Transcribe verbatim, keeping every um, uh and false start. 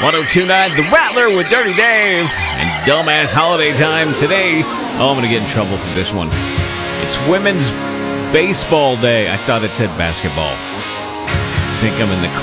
ten twenty-nine, The Rattler with Dirty Dave and Dumbass Holiday Time today. Oh, I'm going to get in trouble for this one. It's Women's Baseball Day. I thought it said basketball. I think I'm in the